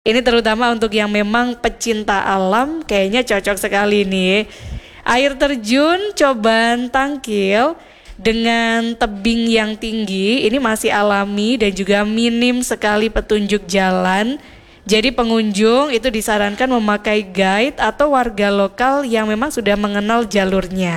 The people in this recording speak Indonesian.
Ini terutama untuk yang memang pecinta alam, kayaknya cocok sekali nih. Air terjun Coban Tangkil dengan tebing yang tinggi, ini masih alami dan juga minim sekali petunjuk jalan. Jadi pengunjung itu disarankan memakai guide atau warga lokal yang memang sudah mengenal jalurnya.